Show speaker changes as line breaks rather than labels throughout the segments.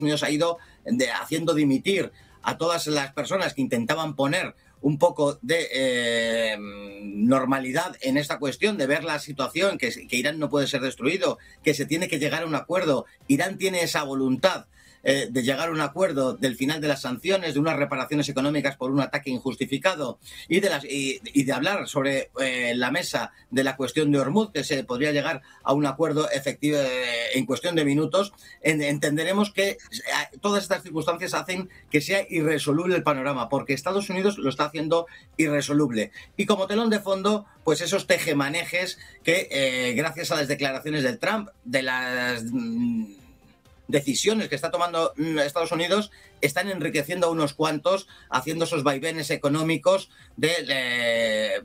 Unidos ha ido haciendo dimitir a todas las personas que intentaban poner un poco de normalidad en esta cuestión, de ver la situación, que Irán no puede ser destruido, que se tiene que llegar a un acuerdo. Irán tiene esa voluntad de llegar a un acuerdo del final de las sanciones, de unas reparaciones económicas por un ataque injustificado y de hablar sobre la mesa de la cuestión de Hormuz, que se podría llegar a un acuerdo efectivo en cuestión de minutos. Entenderemos que todas estas circunstancias hacen que sea irresoluble el panorama, porque Estados Unidos lo está haciendo irresoluble. Y como telón de fondo, pues esos tejemanejes que gracias a las declaraciones de Trump, de las decisiones que está tomando Estados Unidos, están enriqueciendo a unos cuantos, haciendo esos vaivenes económicos de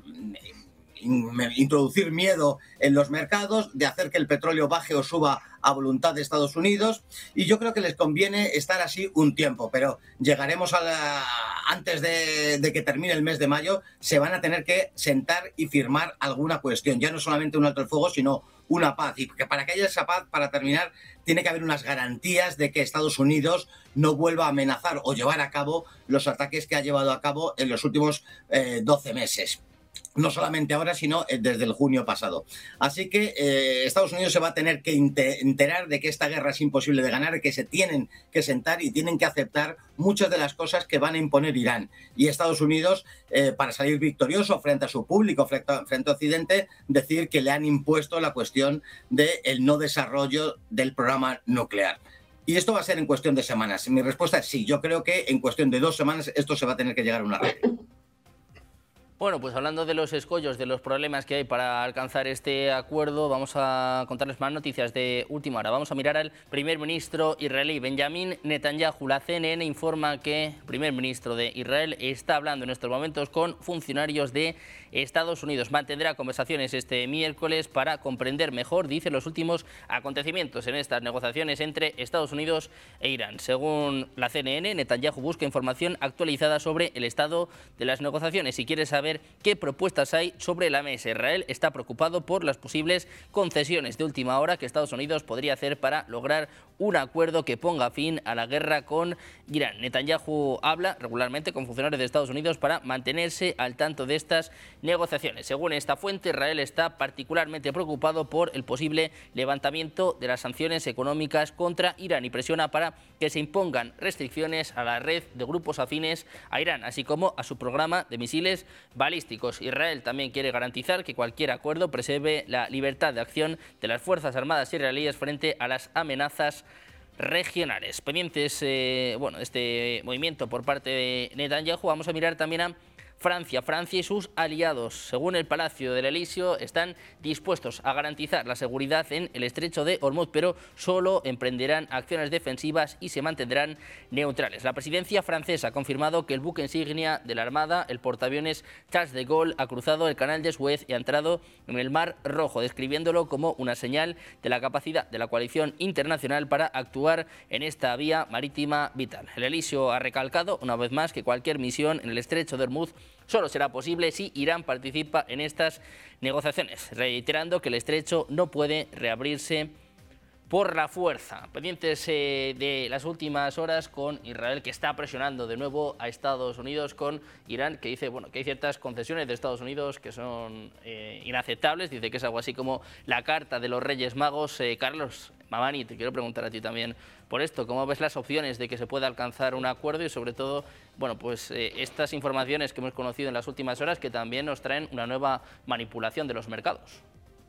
introducir miedo en los mercados, de hacer que el petróleo baje o suba a voluntad de Estados Unidos, y yo creo que les conviene estar así un tiempo, pero llegaremos antes de que termine el mes de mayo, se van a tener que sentar y firmar alguna cuestión, ya no solamente un alto el fuego, sino una paz, y que para que haya esa paz, para terminar, tiene que haber unas garantías de que Estados Unidos no vuelva a amenazar o llevar a cabo los ataques que ha llevado a cabo en los últimos 12 meses. No solamente ahora, sino desde el junio pasado. Así que Estados Unidos se va a tener que enterar de que esta guerra es imposible de ganar, que se tienen que sentar y tienen que aceptar muchas de las cosas que van a imponer Irán. Y Estados Unidos, para salir victorioso frente a su público, frente a Occidente, decir que le han impuesto la cuestión del no desarrollo del programa nuclear. Y esto va a ser en cuestión de semanas. Mi respuesta es sí. Yo creo que en cuestión de 2 semanas esto se va a tener que llegar a un arreglo.
Bueno, pues hablando de los escollos, de los problemas que hay para alcanzar este acuerdo, vamos a contarles más noticias de última hora. Vamos a mirar al primer ministro israelí, Benjamin Netanyahu. La CNN informa que el primer ministro de Israel está hablando en estos momentos con funcionarios de Estados Unidos. Mantendrá conversaciones este miércoles para comprender mejor, dice, los últimos acontecimientos en estas negociaciones entre Estados Unidos e Irán. Según la CNN, Netanyahu busca información actualizada sobre el estado de las negociaciones. Si quiere saber qué propuestas hay sobre la mesa, Israel está preocupado por las posibles concesiones de última hora que Estados Unidos podría hacer para lograr un acuerdo que ponga fin a la guerra con Irán. Netanyahu habla regularmente con funcionarios de Estados Unidos para mantenerse al tanto de estas negociaciones. Según esta fuente, Israel está particularmente preocupado por el posible levantamiento de las sanciones económicas contra Irán y presiona para que se impongan restricciones a la red de grupos afines a Irán, así como a su programa de misiles balísticos. Israel también quiere garantizar que cualquier acuerdo preserve la libertad de acción de las Fuerzas Armadas israelíes frente a las amenazas regionales. Pendientes de este movimiento por parte de Netanyahu, vamos a mirar también a Francia y sus aliados, según el Palacio del Elíseo, están dispuestos a garantizar la seguridad en el estrecho de Hormuz, pero solo emprenderán acciones defensivas y se mantendrán neutrales. La presidencia francesa ha confirmado que el buque insignia de la Armada, el portaaviones Charles de Gaulle, ha cruzado el canal de Suez y ha entrado en el Mar Rojo, describiéndolo como una señal de la capacidad de la coalición internacional para actuar en esta vía marítima vital. El Elíseo ha recalcado una vez más que cualquier misión en el estrecho de Hormuz solo será posible si Irán participa en estas negociaciones, reiterando que el estrecho no puede reabrirse por la fuerza. Pendientes de las últimas horas con Israel, que está presionando de nuevo a Estados Unidos, con Irán, que dice que hay ciertas concesiones de Estados Unidos que son inaceptables. Dice que es algo así como la carta de los Reyes Magos. Carlos Mamani, te quiero preguntar a ti también por esto. ¿Cómo ves las opciones de que se pueda alcanzar un acuerdo y sobre todo, estas informaciones que hemos conocido en las últimas horas que también nos traen una nueva manipulación de los mercados?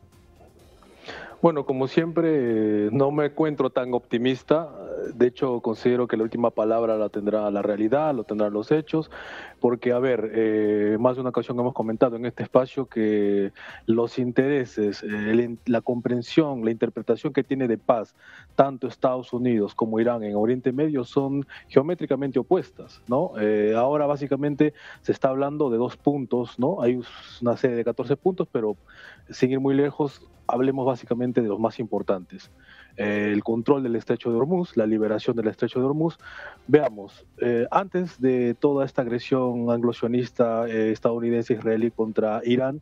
Bueno, como siempre, no me encuentro tan optimista. De hecho, considero que la última palabra la tendrá la realidad, lo tendrán los hechos, porque, a ver, más de una ocasión hemos comentado en este espacio que los intereses, la comprensión, la interpretación que tiene de paz tanto Estados Unidos como Irán en Oriente Medio son geométricamente opuestas, ¿no? Ahora básicamente se está hablando de 2 puntos, ¿no? Hay una serie de 14 puntos, pero sin ir muy lejos, hablemos básicamente de los más importantes. El control del estrecho de Hormuz, la liberación del estrecho de Hormuz. Veamos, antes de toda esta agresión anglo-sionista estadounidense-israelí contra Irán,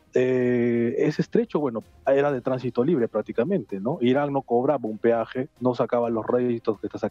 ese estrecho, era de tránsito libre prácticamente, ¿no? Irán no cobraba un peaje, no sacaba los réditos que está